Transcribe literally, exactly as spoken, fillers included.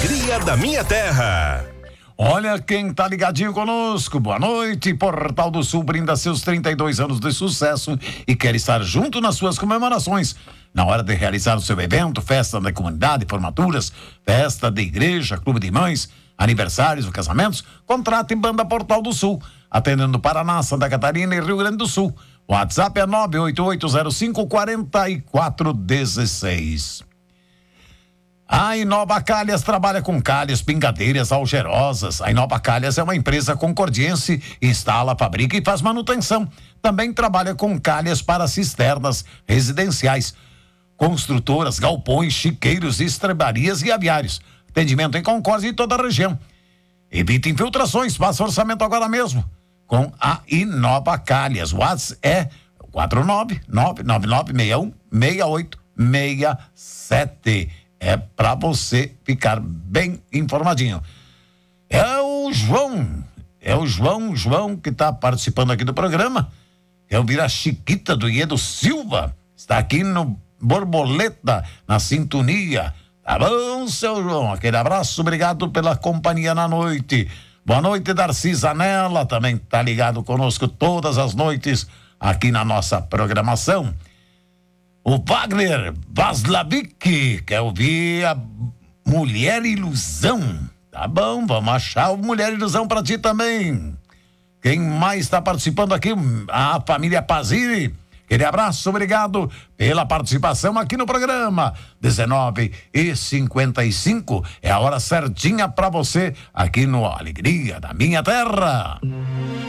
Alegria da Minha Terra. Olha quem tá ligadinho conosco. Boa noite. Portal do Sul brinda seus trinta e dois anos de sucesso e quer estar junto nas suas comemorações. Na hora de realizar o seu evento, festa da comunidade, formaturas, festa de igreja, clube de mães, aniversários ou casamentos, contrate Banda Portal do Sul, atendendo Paraná, Santa Catarina e Rio Grande do Sul. O WhatsApp é nove oito oito zero cinco quatro quatro um seis. A Inova Calhas trabalha com calhas, pingadeiras, algerosas. A Inova Calhas é uma empresa concordiense, instala, fabrica e faz manutenção. Também trabalha com calhas para cisternas residenciais, construtoras, galpões, chiqueiros, estrebarias e aviários. Atendimento em Concórdia e toda a região. Evite infiltrações, faça orçamento agora mesmo com a Inova Calhas. O WhatsApp é quatro nove nove nove nove seis um seis oito seis sete. É para você ficar bem informadinho. É o João, é o João, João que está participando aqui do programa. É o Vira Chiquita do Iedo Silva. Está aqui no Borboleta, na sintonia. Tá bom, seu João? Aquele abraço, obrigado pela companhia na noite. Boa noite, Darcy Zanella, também tá ligado conosco todas as noites aqui na nossa programação. O Wagner Vaslavik quer ouvir a Mulher Ilusão. Tá bom, vamos achar o Mulher Ilusão pra ti também. Quem mais está participando aqui? A família Paziri. Aquele abraço, obrigado pela participação aqui no programa. dezenove e cinquenta e cinco é a hora certinha pra você aqui no Alegria da Minha Terra.